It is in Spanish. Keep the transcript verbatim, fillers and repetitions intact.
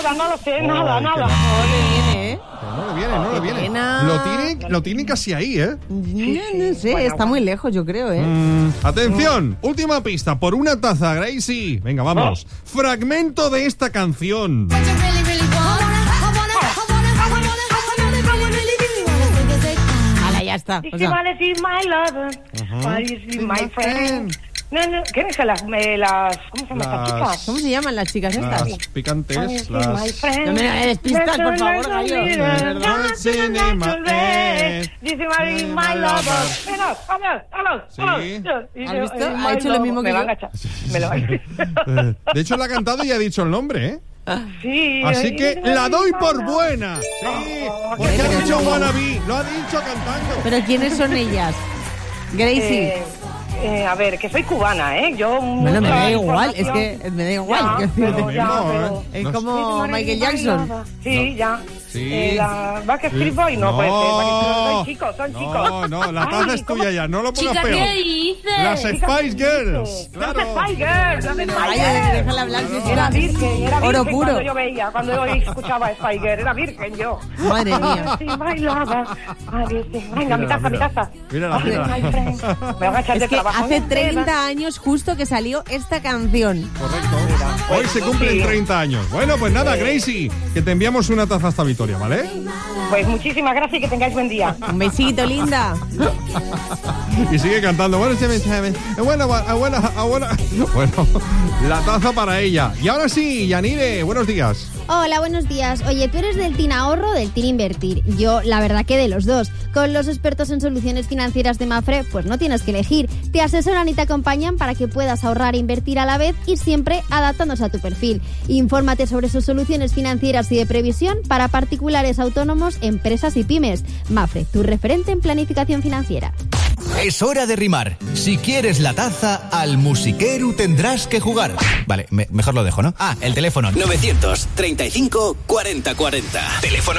No lo sé, Oh, nada, que nada. no. No le viene, ¿eh? No le viene, no le viene. pena. Lo tiene, lo tiene casi ahí, ¿eh? No, sí. no sé, Bueno, está muy lejos, yo creo, ¿eh? Mm, atención, última pista por una taza, Gracie. Venga, vamos. Fragmento de esta canción. Hala, ya está. If O you sea, wanna see my lover, why you see my friend. No, no, ¿qué es las, me, las, ¿cómo se llaman Las- estas chicas? ¿cómo se llaman las chicas estas? Las picantes, Why you see my las... friend. No me despistas, por favor, gallo. This is my lover. Mira, vamos, vamos, Sí. vamos. ¿Has visto? Eh, Ha hecho lo mismo me que va a yo. agachar. Me lo va a Eh, De hecho, la ha cantado y ha dicho el nombre, ¿eh? Sí. Así que la doy por buena. Sí, porque ha Pero dicho no. wannabe. Lo ha dicho cantando. ¿Pero quiénes son ellas? Gracie. Eh, eh, a ver, que soy cubana, ¿eh? Yo Bueno, me mucha da igual, es información. que me da igual. Ya, quiero pero decirte. ya, No, pero- ¿eh? Es No. como Michael Jackson. Sí, ya. Sí. Eh, la Backstreet Sí. Boy no, No. puede ser. Backstreet Boy son chicos, son chicos. No, no, la taza Ay, es ¿cómo? tuya ya. No lo pongas Chica, peor. ¿qué dices? Las Spice Girls. Las Claro. Spice Girls, las Spice Ay, Girls. déjala hablar, si es Era una- virgen, era oro virgen puro. cuando yo veía, cuando yo escuchaba Spice Girls, era virgen yo. Madre mía. Sí, bailaba. Ay, sí. Venga, mi Mírala, taza, mi mírala. taza. Mírala, Ay, mírala. my friend. Me voy a agachar de Es que trabajo. hace treinta años justo que salió esta canción. Correcto. Hoy se cumplen sí. treinta años. Bueno, pues nada, Gracie, que te enviamos una taza hasta Vitoria, ¿vale? Pues muchísimas gracias y que tengáis buen día. Un besito, linda. Y sigue cantando. Bueno, se me- se me- bueno, bueno, bueno, bueno, bueno, la taza para ella. Y ahora sí, Yanire, buenos días. Hola, buenos días. Oye, ¿tú eres del Team Ahorro o del Team Invertir? Yo, la verdad que de los dos. Con los expertos en soluciones financieras de Mafre, pues no tienes que elegir. Te asesoran y te acompañan para que puedas ahorrar e invertir a la vez y siempre adaptándose a tu perfil. Infórmate sobre sus soluciones financieras y de previsión para particulares, autónomos, empresas y pymes. Mafre, tu referente en planificación financiera. Es hora de rimar. Si quieres la taza, al musiquero tendrás que jugar. Vale, me- mejor lo dejo, ¿no? Ah, el teléfono. novecientos treinta y cinco cuarenta cuarenta. Teléfono